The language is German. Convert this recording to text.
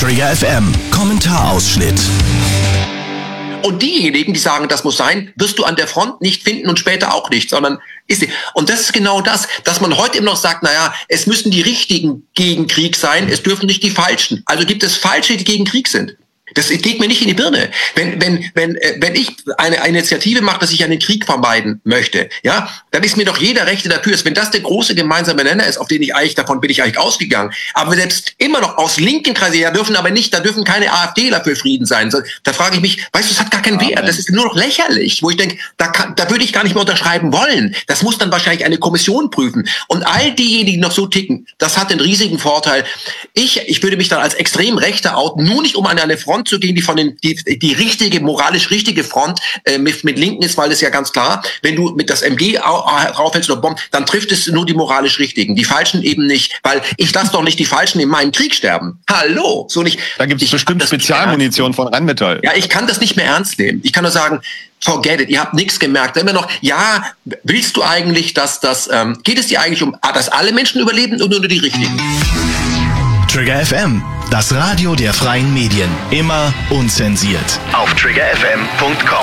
Trigger FM Kommentarausschnitt. Und diejenigen, die sagen, das muss sein, wirst du an der Front nicht finden und später auch nicht, sondern ist sie. Und das ist genau das, dass man heute immer noch sagt, naja, es müssen die Richtigen gegen Krieg sein, es dürfen nicht die Falschen. Also gibt es Falsche, die gegen Krieg sind. Das geht mir nicht in die Birne. Wenn ich eine Initiative mache, dass ich einen Krieg vermeiden möchte, ja, dann ist mir doch jeder Rechte dafür. Wenn das der große gemeinsame Nenner ist, davon bin ich eigentlich ausgegangen. Aber selbst immer noch aus linken Kreisen, da dürfen keine AfDler für Frieden sein. Da frage ich mich, weißt du, das hat gar keinen Wert. Das ist nur noch lächerlich, wo ich denke, da würde ich gar nicht mehr unterschreiben wollen. Das muss dann wahrscheinlich eine Kommission prüfen. Und all diejenigen, die noch so ticken, das hat den riesigen Vorteil. Ich würde mich dann als extrem Rechter outen, nur nicht um an eine Front zu gehen, die richtige, moralisch richtige Front mit Linken ist, weil das ja ganz klar, wenn du mit das MG draufhältst oder Bomben, dann trifft es nur die moralisch Richtigen, die Falschen eben nicht, weil ich lasse doch nicht die Falschen in meinem Krieg sterben. Hallo, so nicht. Da gibt es bestimmt Spezialmunition von Rheinmetall. Ja, ich kann das nicht mehr ernst nehmen. Ich kann nur sagen, forget it, ihr habt nichts gemerkt. Immer noch, ja, willst du eigentlich, geht es dir eigentlich dass alle Menschen überleben oder nur die Richtigen? Trigger FM, das Radio der freien Medien. Immer unzensiert. Auf triggerfm.com.